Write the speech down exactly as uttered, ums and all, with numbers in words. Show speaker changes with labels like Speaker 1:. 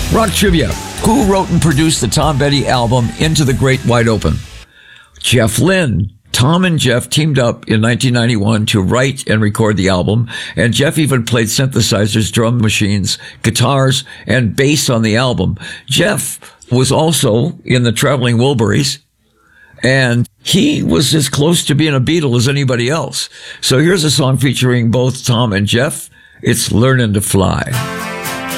Speaker 1: Rock trivia. Who wrote and produced the Tom Petty album Into the Great Wide Open? Jeff Lynne. Tom and Jeff teamed up in nineteen ninety-one to write and record the album, and Jeff even played synthesizers, drum machines, guitars, and bass on the album. Jeff was also in the Traveling Wilburys, and he was as close to being a Beatle as anybody else. So here's a song featuring both Tom and Jeff. It's Learning to Fly.